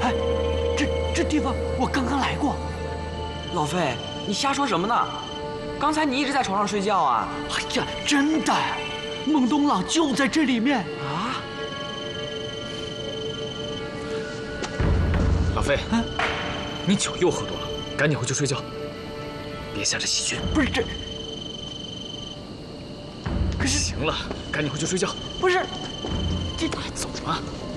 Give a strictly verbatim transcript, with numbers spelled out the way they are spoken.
哎，这这地方我刚刚来过。 老费，你瞎说什么呢？刚才你一直在床上睡觉啊！ 哎呀，真的，孟东老就在这里面啊！ 老费，你酒又喝多了，赶紧回去睡觉，别吓着细菌。 不是这，可是行了，赶紧回去睡觉。 不是，这走吧。